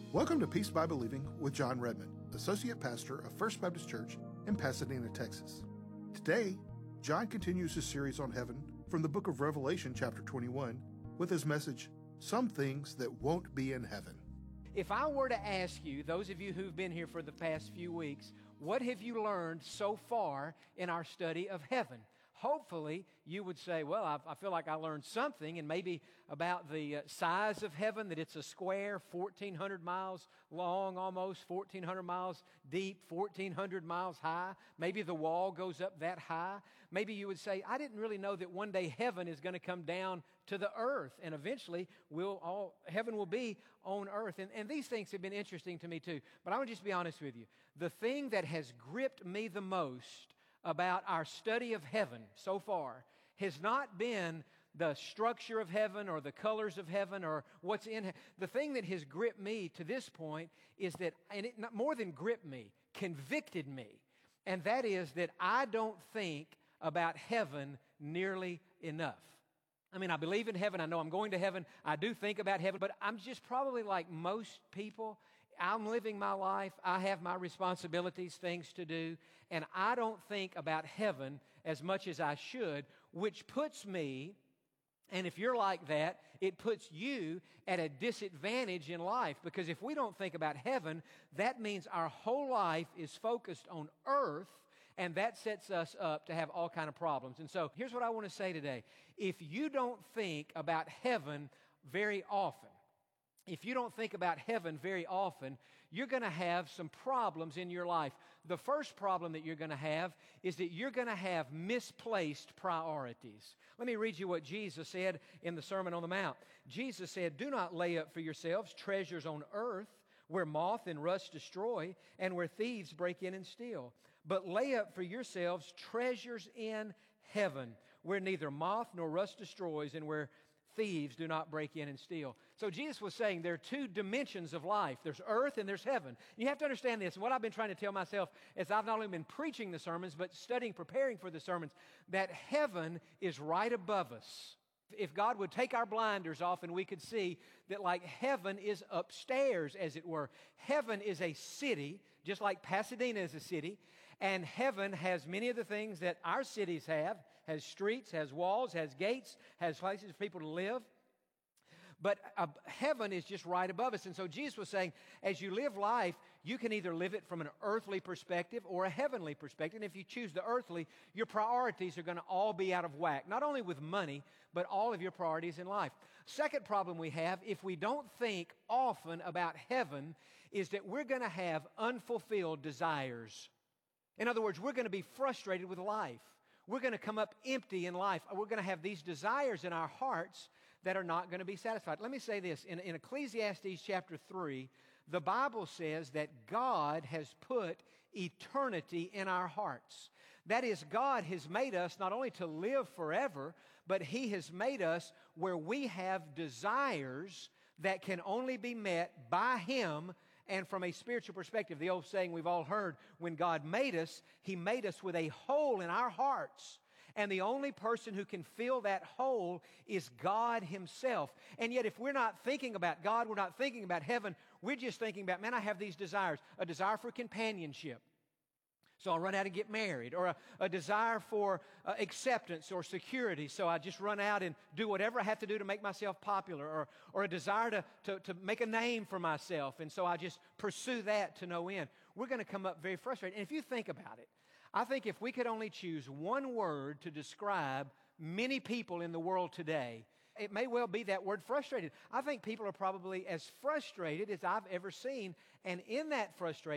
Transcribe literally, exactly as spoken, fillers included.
Welcome to Peace by Believing with John Redmond, Associate Pastor of First Baptist Church in Pasadena, Texas. Today, John continues his series on heaven from the book of Revelation, chapter twenty-one, with his message, Some Things That Won't Be in Heaven. If I were to ask you, those of you who've been here for the past few weeks, what have you learned so far in our study of heaven? Hopefully, you would say, well, I, I feel like I learned something, and maybe about the uh, size of heaven, that it's a square, fourteen hundred miles long almost, fourteen hundred miles deep, fourteen hundred miles high. Maybe the wall goes up that high. Maybe you would say, I didn't really know that one day heaven is going to come down to the earth, and eventually we'll all heaven will be on earth. And, and these things have been interesting to me too. But I want to just be honest with you. The thing that has gripped me the most about our study of heaven so far has not been the structure of heaven or the colors of heaven or what's in heaven. The thing that has gripped me to this point is that, and it not more than gripped me, convicted me, and that is that I don't think about heaven nearly enough. I mean, I believe in heaven. I know I'm going to heaven. I do think about heaven, but I'm just probably like most people. I'm living my life. I have my responsibilities, things to do, and I don't think about heaven as much as I should, which puts me, and if you're like that, it puts you at a disadvantage in life, because if we don't think about heaven, that means our whole life is focused on earth, and that sets us up to have all kinds of problems. And so here's what I want to say today. If you don't think about heaven very often, if you don't think about heaven very often, you're going to have some problems in your life. The first problem that you're going to have is that you're going to have misplaced priorities. Let me read you what Jesus said in the Sermon on the Mount. Jesus said, "Do not lay up for yourselves treasures on earth, where moth and rust destroy, and where thieves break in and steal. But lay up for yourselves treasures in heaven, where neither moth nor rust destroys, and where thieves do not break in and steal." So Jesus was saying there are two dimensions of life. There's earth and there's heaven. You have to understand this. And what I've been trying to tell myself as I've not only been preaching the sermons, but studying, preparing for the sermons, that heaven is right above us. If God would take our blinders off and we could see that, like, heaven is upstairs, as it were. Heaven is a city, just like Pasadena is a city, and heaven has many of the things that our cities have, has streets, has walls, has gates, has places for people to live. But uh, heaven is just right above us. And so Jesus was saying, as you live life, you can either live it from an earthly perspective or a heavenly perspective. And if you choose the earthly, your priorities are going to all be out of whack, not only with money, but all of your priorities in life. Second problem we have, if we don't think often about heaven, is that we're going to have unfulfilled desires. In other words, we're going to be frustrated with life. We're going to come up empty in life. We're going to have these desires in our hearts that are not going to be satisfied. Let me say this. In, in Ecclesiastes chapter three, the Bible says that God has put eternity in our hearts. That is, God has made us not only to live forever, but He has made us where we have desires that can only be met by Him. And from a spiritual perspective, the old saying we've all heard, when God made us, He made us with a hole in our hearts. And the only person who can fill that hole is God Himself. And yet, if we're not thinking about God, we're not thinking about heaven, we're just thinking about, man, I have these desires. A desire for companionship, so I'll run out and get married. Or a, a desire for uh, acceptance or security, so I just run out and do whatever I have to do to make myself popular. Or, or a desire to, to, to make a name for myself, and so I just pursue that to no end. We're going to come up very frustrated. And if you think about it, I think if we could only choose one word to describe many people in the world today, it may well be that word frustrated. I think people are probably as frustrated as I've ever seen, and in that frustration,